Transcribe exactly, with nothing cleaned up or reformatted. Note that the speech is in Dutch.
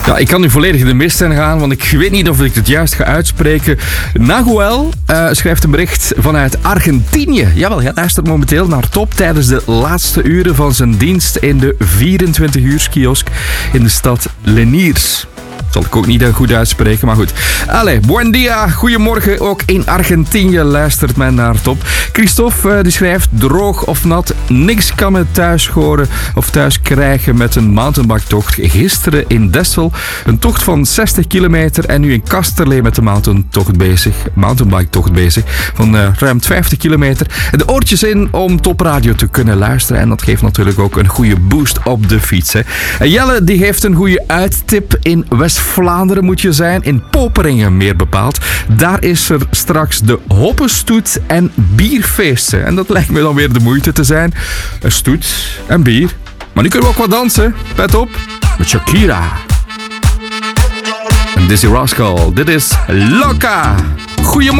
Ja, ik kan nu volledig in de mist in gaan, want ik weet niet of ik het juist ga uitspreken. Nahuel uh, schrijft een bericht vanuit Argentinië. Jawel, hij luistert momenteel naar Top tijdens de laatste uren van zijn dienst in de vierentwintig uur kiosk in de stad Leniers. Zal ik ook niet goed uitspreken, maar goed. Allee, buen dia. Goedemorgen. Ook in Argentinië luistert men naar Top. Christophe uh, die schrijft, droog of nat, niks kan me thuis horen of thuis krijgen met een mountainbiketocht. Gisteren in Dessel een tocht van zestig kilometer en nu in Kasterlee met de mountaintocht bezig. Mountainbiketocht bezig van uh, ruim vijftig kilometer. De oortjes in om Top Radio te kunnen luisteren en dat geeft natuurlijk ook een goede boost op de fiets. Hè. En Jelle die heeft een goede uittip in West-Vlaanderen moet je zijn, in Poperingen meer bepaald. Daar is er straks de hoppenstoet en bierfeesten. En dat lijkt me dan weer de moeite te zijn. Een stoet en bier. Maar nu kunnen we ook wat dansen. Pet op met Shakira. En Dizzy Rascal. Dit is Loca. Goedemorgen.